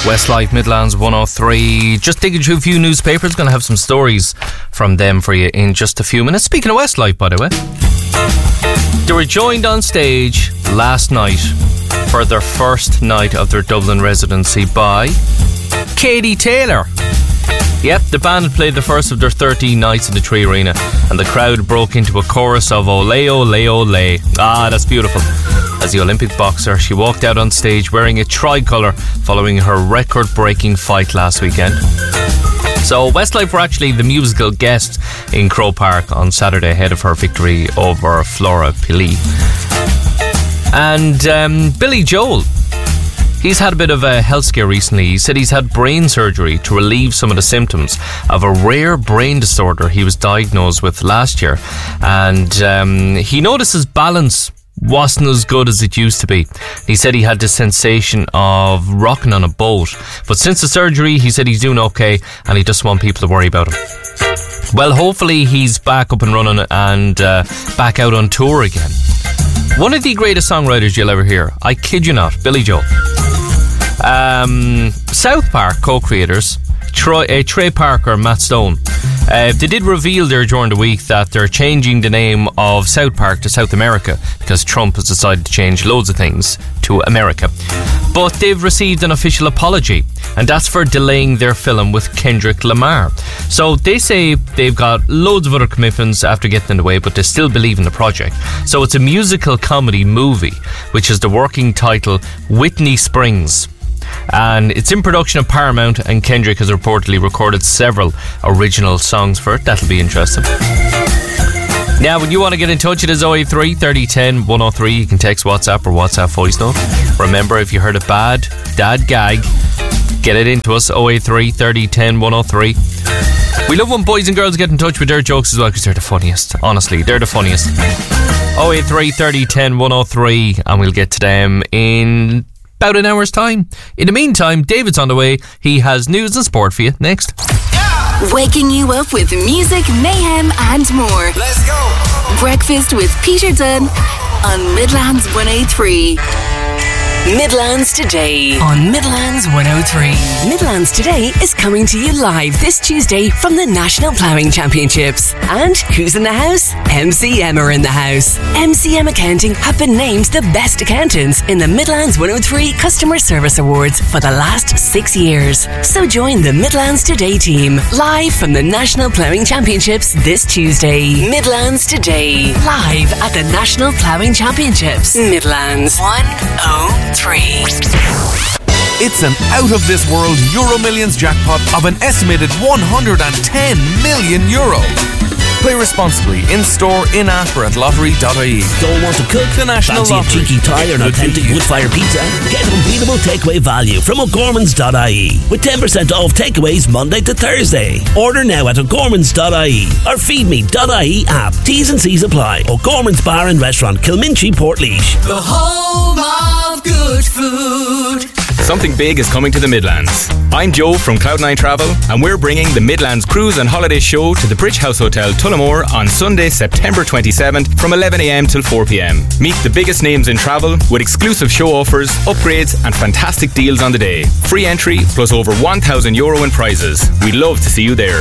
Westlife Midlands 103. Just digging through a few newspapers. Going to have some stories from them for you in just a few minutes. Speaking of Westlife, by the way, they were joined on stage last night for their first night of their Dublin residency by Katie Taylor. Yep, the band played the first of their 13 nights in the Tree Arena, and the crowd broke into a chorus of Ole, Ole, Ole. Ah, that's beautiful. As the Olympic boxer, she walked out on stage wearing a tricolour following her record-breaking fight last weekend. So Westlife were actually the musical guest in Croke Park on Saturday ahead of her victory over Flora Pili. And Billy Joel, he's had a bit of a health scare recently. He said he's had brain surgery to relieve some of the symptoms of a rare brain disorder he was diagnosed with last year. And he noticed his balance wasn't as good as it used to be. He said he had this sensation of rocking on a boat. But since the surgery, he said he's doing okay and he doesn't want people to worry about him. Well, hopefully he's back up and running and back out on tour again. One of the greatest songwriters you'll ever hear, I kid you not, Billy Joel. South Park co-creators Trey Parker and Matt Stone, they did reveal there during the week that they're changing the name of South Park to South America because Trump has decided to change loads of things to America. But they've received an official apology, and that's for delaying their film with Kendrick Lamar. So they say they've got loads of other commitments after getting in the way, but they still believe in the project. So it's a musical comedy movie, which is the working title Whitney Springs. And it's in production at Paramount, and Kendrick has reportedly recorded several original songs for it. That'll be interesting. Now, when you want to get in touch, it is 083 3010 103. You can text WhatsApp or WhatsApp voice note. Remember, if you heard a bad dad gag, get it into us, 083 3010 103. We love when boys and girls get in touch with their jokes as well, because they're the funniest. Honestly, they're the funniest. 083 3010 103, and we'll get to them in about an hour's time. In the meantime, David's on the way. He has news and sport for you next. Waking you up with music, mayhem and more. Let's go. Breakfast with Peter Dunn on Midlands 103. Midlands Today on Midlands 103. Midlands Today is coming to you live this Tuesday from the National Ploughing Championships. And who's in the house? MCM are in the house. MCM Accounting have been named the best accountants in the Midlands 103 Customer Service Awards for the last 6 years. So join the Midlands Today team live from the National Ploughing Championships this Tuesday. Midlands Today, live at the National Ploughing Championships. Midlands 103. It's an out-of-this-world Euro Millions jackpot of an estimated €110 million. Play responsibly, in-store, in-app or at lottery.ie. Don't want to cook? The National Fancy Lottery. a cheeky Thai or an authentic wood-fire pizza? Get unbeatable takeaway value from O'Gorman's.ie with 10% off takeaways Monday to Thursday. Order now at O'Gorman's.ie or feedme.ie app. T's and C's apply. O'Gorman's Bar and Restaurant, Kilminchy, Portlaoise. The home of good food. Something big is coming to the Midlands. I'm Joe from Cloud9 Travel, and we're bringing the Midlands Cruise and Holiday Show to the Bridge House Hotel, Tullamore on Sunday, September 27th from 11am till 4pm. Meet the biggest names in travel with exclusive show offers, upgrades and fantastic deals on the day. Free entry plus over €1,000 in prizes. We'd love to see you there.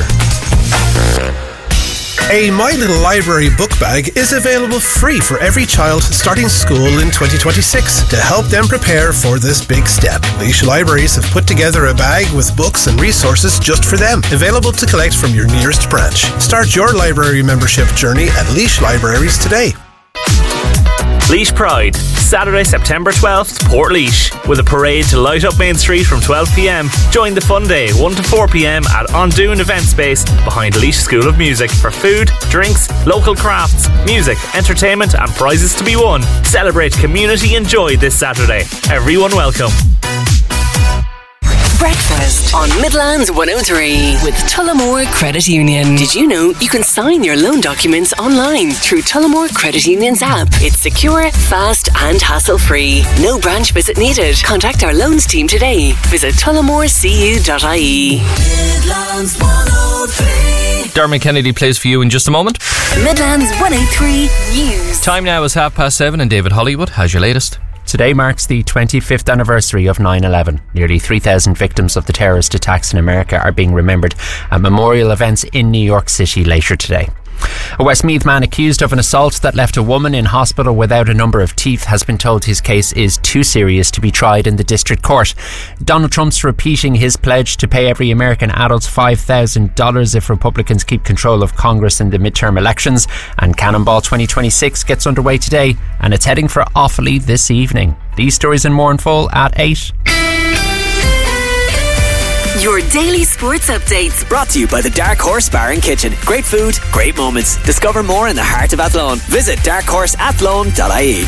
A My Little Library book bag is available free for every child starting school in 2026 to help them prepare for this big step. Laois Libraries have put together a bag with books and resources just for them, available to collect from your nearest branch. Start your library membership journey at Laois Libraries today. Laois Pride, Saturday, September 12th, Portlaoise, with a parade to light up Main Street from 12pm. Join the fun day, 1 to 4pm at Ondoon Event Space behind Laois School of Music for food, drinks, local crafts, music, entertainment and prizes to be won. Celebrate community and joy this Saturday. Everyone welcome. Breakfast on Midlands 103 with Tullamore Credit Union. Did you know you can sign your loan documents online through Tullamore Credit Union's app? It's secure, fast and hassle-free. No branch visit needed. Contact our loans team today. Visit tullamorecu.ie. Midlands 103. Dermot Kennedy plays for you in just a moment. Midlands 103 News. Time now is 7:30, and David Hollywood has your latest. Today marks the 25th anniversary of 9/11. Nearly 3,000 victims of the terrorist attacks in America are being remembered at memorial events in New York City later today. A Westmeath man accused of an assault that left a woman in hospital without a number of teeth has been told his case is too serious to be tried in the district court. Donald Trump's repeating his pledge to pay every American adult $5,000 if Republicans keep control of Congress in the midterm elections. And Cannonball 2026 gets underway today, and it's heading for Offaly this evening. These stories and more in full at 8. Your daily sports updates. Brought to you by the Dark Horse Bar and Kitchen. Great food, great moments. Discover more in the heart of Athlone. Visit darkhorseathlone.ie.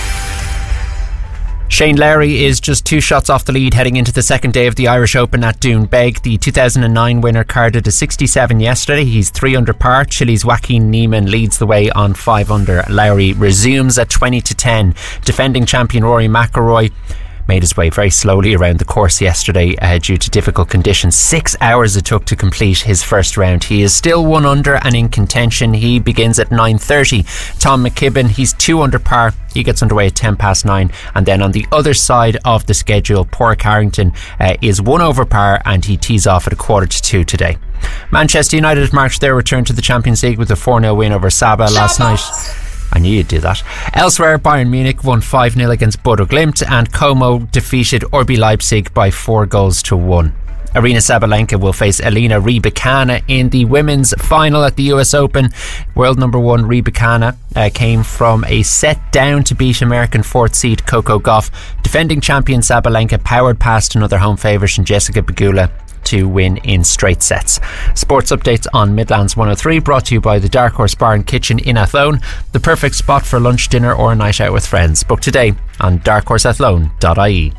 Shane Lowry is just 2 shots off the lead heading into the second day of the Irish Open at Doonbeg. The 2009 winner carded a 67 yesterday. He's 3 under par. Chile's Joaquin Niemann leads the way on 5 under. Lowry resumes at 20-10. Defending champion Rory McIlroy made his way very slowly around the course yesterday due to difficult conditions. 6 hours it took to complete his first round. He is still 1 under and in contention. He begins at 9:30. Tom McKibben, he's 2 under par. He gets underway at 9:10. And then on the other side of the schedule, Padraig Harrington is 1 over par and he tees off at 1:45 today. Manchester United marched their return to the Champions League with a 4-0 win over Saba last night. I knew you'd do that. Elsewhere, Bayern Munich won 5-0 against Bodo Glimt and Como defeated RB Leipzig by 4-1. Aryna Sabalenka will face Elena Rybakina in the women's final at the US Open. World number 1 Rybakina came from a set down to beat American 4th seed Coco Gauff. Defending champion Sabalenka powered past another home favourite in Jessica Pegula to win in straight sets. Sports updates on Midlands 103 brought to you by the Dark Horse Bar and Kitchen in Athlone, the perfect spot for lunch, dinner or a night out with friends. Book today on darkhorseathlone.ie.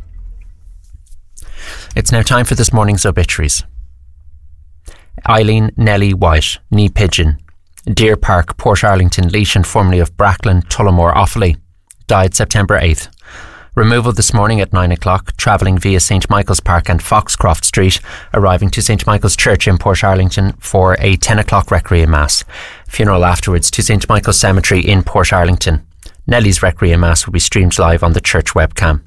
It's now time for this morning's obituaries. Eileen Nellie White, Knee Pigeon, Deer Park, Portarlington, Laois and formerly of Brackland, Tullamore, Offaly, died September 8th. Removal this morning at 9 o'clock, travelling via St Michael's Park and Foxcroft Street, arriving to St Michael's Church in Portarlington for a 10 o'clock Requiem Mass. Funeral afterwards to St Michael's Cemetery in Portarlington. Nellie's Requiem Mass will be streamed live on the church webcam.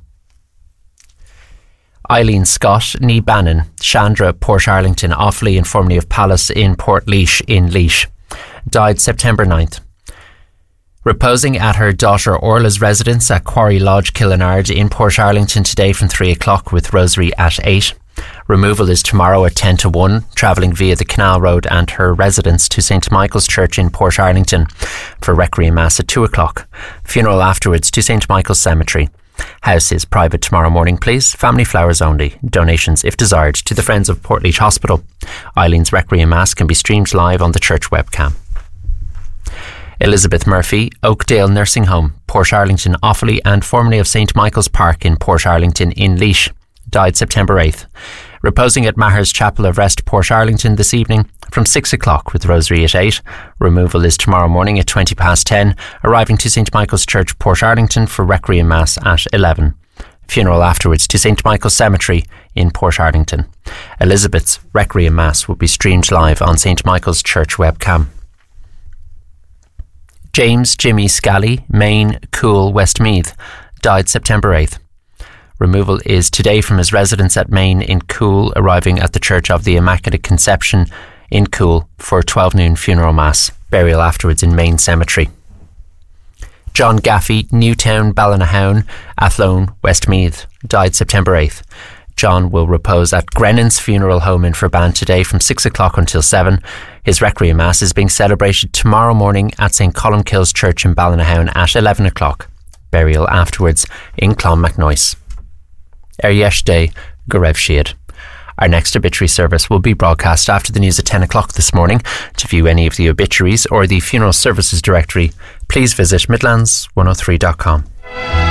Eileen Scott, Ní Bannon, Chandra, Portarlington, Offaly and formerly of Palace in Portlaoise in Laois, died September 9th. Reposing at her daughter Orla's residence at Quarry Lodge, Killinard in Portarlington today from 3 o'clock with Rosary at 8. Removal is tomorrow at 10-1, travelling via the Canal Road and her residence to St Michael's Church in Portarlington for Requiem Mass at 2 o'clock. Funeral afterwards to St Michael's Cemetery. House is private tomorrow morning, please. Family flowers only. Donations, if desired, to the Friends of Portlaoise Hospital. Eileen's Requiem Mass can be streamed live on the church webcam. Elizabeth Murphy, Oakdale Nursing Home, Portarlington, Offaly and formerly of St Michael's Park in Portarlington in Laois, died September 8th. Reposing at Maher's Chapel of Rest, Portarlington this evening from 6 o'clock with Rosary at 8. Removal is tomorrow morning at 10:20, arriving to St Michael's Church, Portarlington for Requiem Mass at 11. Funeral afterwards to St Michael's Cemetery in Portarlington. Elizabeth's Requiem Mass will be streamed live on St Michael's Church webcam. James Jimmy Scally, Main Cool, Westmeath, died September 8th. Removal is today from his residence at Main in Cool, arriving at the Church of the Immaculate Conception in Cool for 12 noon funeral mass. Burial afterwards in Main Cemetery. John Gaffey, Newtown, Ballinahown, Athlone, Westmeath, died September 8th. John will repose at Grennan's Funeral Home in Ferban today from 6 o'clock until 7. His Requiem Mass is being celebrated tomorrow morning at St Columkille's Church in Ballinahown at 11 o'clock. Burial afterwards in Clonmacnoise. Yesh Day, Gorev Shiad. Our next obituary service will be broadcast after the news at 10 o'clock this morning. To view any of the obituaries or the funeral services directory, please visit midlands103.com.